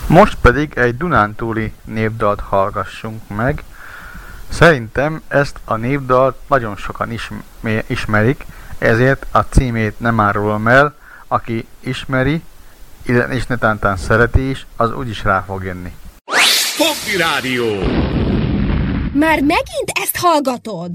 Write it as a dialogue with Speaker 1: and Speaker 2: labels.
Speaker 1: Most pedig egy dunántúli népdalt hallgassunk meg. Szerintem ezt a népdalt nagyon sokan ismerik, ezért a címét nem árulom el. Aki ismeri, és netántán szereti is, az úgyis rá fog jönni.
Speaker 2: Hoppi Rádió!
Speaker 3: Már megint ezt hallgatod?